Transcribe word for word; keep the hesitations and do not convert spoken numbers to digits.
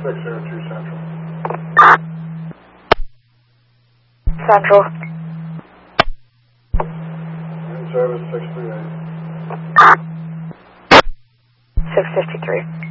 six zero two Central. Central. In service six three eight. six fifty-three.